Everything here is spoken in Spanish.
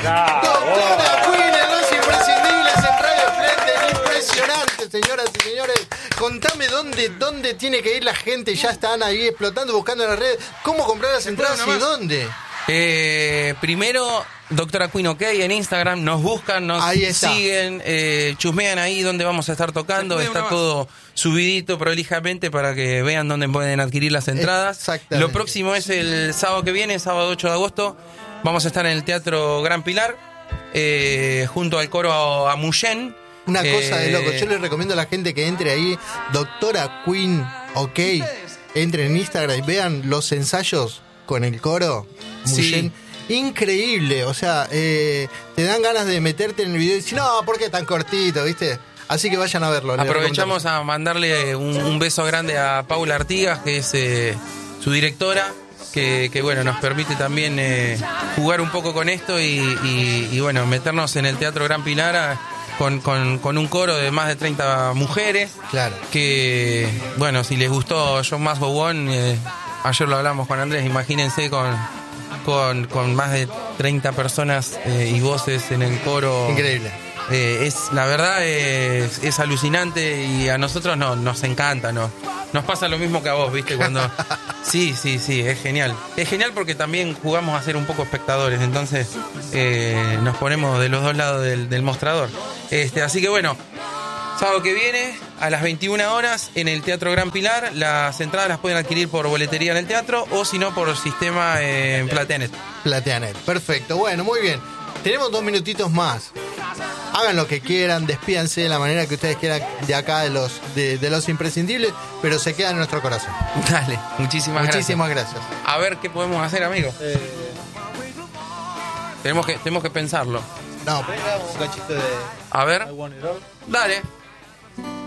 Doctora Queen en Los Imprescindibles en Radio Splendid. Impresionante, señoras y señores. Contame dónde tiene que ir la gente. Ya están ahí explotando, buscando en las redes. ¿Cómo comprar las entradas y dónde? Primero, Doctora Queen OK en Instagram. Nos buscan, nos siguen, chusmean ahí donde vamos a estar tocando. Está todo subidito prolijamente para que vean dónde pueden adquirir las entradas. Lo próximo es el sábado que viene, sábado 8 de agosto. Vamos a estar en el Teatro Gran Pilar, junto al coro Amuyen. Una cosa de loco. Yo les recomiendo a la gente que entre ahí, Doctora Queen OK. Entren en Instagram y vean los ensayos con el coro Amuyen. Sí. Increíble. O sea, te dan ganas de meterte en el video y decir, no, ¿por qué tan cortito? ¿Viste? Así que vayan a verlo. Aprovechamos a mandarle un beso grande a Paula Artigas, que es su directora, que bueno, nos permite también jugar un poco con esto y bueno, meternos en el Teatro Gran Pilar con un coro de más de 30 mujeres. Claro. Que, bueno, si les gustó John Más Bobón, ayer lo hablamos con Andrés, imagínense con más de 30 personas y voces en el coro. Increíble. La verdad es alucinante y a nosotros nos encanta, nos pasa lo mismo que a vos, ¿viste? Cuando sí, es genial. Es genial porque también jugamos a ser un poco espectadores, entonces nos ponemos de los dos lados del mostrador. Así que bueno, sábado que viene a las 21 horas en el Teatro Gran Pilar. Las entradas las pueden adquirir por boletería en el teatro o si no por sistema en Plateanet. Plateanet, perfecto. Bueno, muy bien. Tenemos 2 minutitos más. Hagan lo que quieran, despídanse de la manera que ustedes quieran de acá de los imprescindibles, pero se quedan en nuestro corazón. Dale, muchísimas gracias. A ver qué podemos hacer, amigo. Tenemos que pensarlo. No, un cachito de... A ver. Dale.